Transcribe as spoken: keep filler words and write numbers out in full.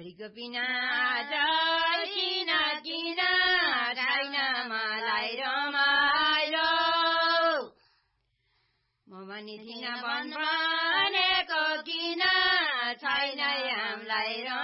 haricot बिना जय किन किन छैन मलाई रमाइलो म पनि थिन भनेको किन छैन हामीलाई